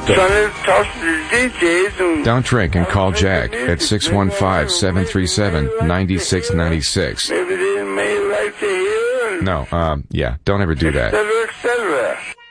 trying to talk to the DJs. Don't drink and call Jack at 615-737-9696. Maybe they may like to hear. No, yeah, don't ever do that. Et cetera, et cetera.